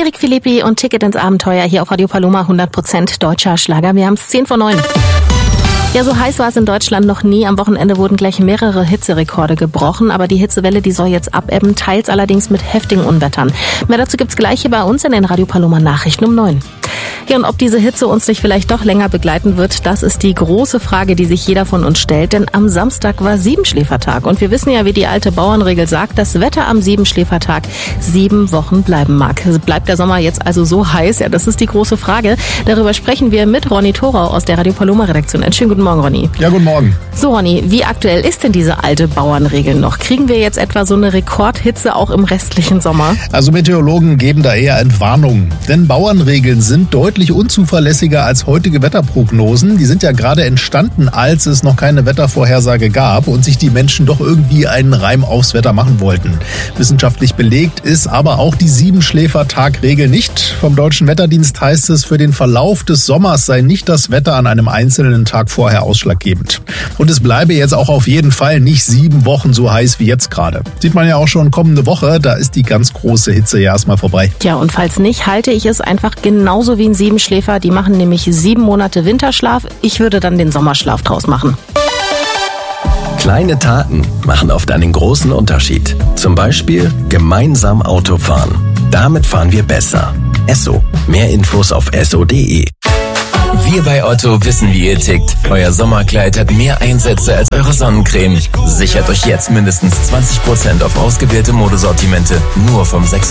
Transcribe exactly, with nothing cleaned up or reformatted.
Erik Philippi und Ticket ins Abenteuer hier auf Radio Paloma, hundert Prozent deutscher Schlager. Wir haben es zehn vor neun. Ja, so heiß war es in Deutschland noch nie. Am Wochenende wurden gleich mehrere Hitzerekorde gebrochen, aber die Hitzewelle, die soll jetzt abebben, teils allerdings mit heftigen Unwettern. Mehr dazu gibt's gleich hier bei uns in den Radio Paloma Nachrichten um neun. Ja, und ob diese Hitze uns nicht vielleicht doch länger begleiten wird, das ist die große Frage, die sich jeder von uns stellt. Denn am Samstag war Siebenschläfertag. Und wir wissen ja, wie die alte Bauernregel sagt, das Wetter am Siebenschläfertag sieben Wochen bleiben mag. Bleibt der Sommer jetzt also so heiß? Ja, das ist die große Frage. Darüber sprechen wir mit Ronny Thorau aus der Radio Paloma Redaktion. Einen schönen guten Morgen, Ronny. Ja, guten Morgen. So, Ronny, wie aktuell ist denn diese alte Bauernregel noch? Kriegen wir jetzt etwa so eine Rekordhitze auch im restlichen Sommer? Also Meteorologen geben da eher Entwarnungen. Denn Bauernregeln sind deutlich unzuverlässiger als heutige Wetterprognosen. Die sind ja gerade entstanden, als es noch keine Wettervorhersage gab und sich die Menschen doch irgendwie einen Reim aufs Wetter machen wollten. Wissenschaftlich belegt ist aber auch die Siebenschläfertag-Regel nicht. Vom Deutschen Wetterdienst heißt es, für den Verlauf des Sommers sei nicht das Wetter an einem einzelnen Tag vorher ausschlaggebend. Und es bleibe jetzt auch auf jeden Fall nicht sieben Wochen so heiß wie jetzt gerade. Sieht man ja auch schon kommende Woche, da ist die ganz große Hitze ja erstmal vorbei. Ja, und falls nicht, halte ich es einfach genauso wie ein Siebenschläfer. Die machen nämlich sieben Monate Winterschlaf. Ich würde dann den Sommerschlaf draus machen. Kleine Taten machen oft einen großen Unterschied. Zum Beispiel gemeinsam Auto fahren. Damit fahren wir besser. Esso. Mehr Infos auf esso punkt de. Wir bei Otto wissen, wie ihr tickt. Euer Sommerkleid hat mehr Einsätze als eure Sonnencreme. Sichert euch jetzt mindestens zwanzig Prozent auf ausgewählte Modesortimente. Nur vom sechsundzwanzigsten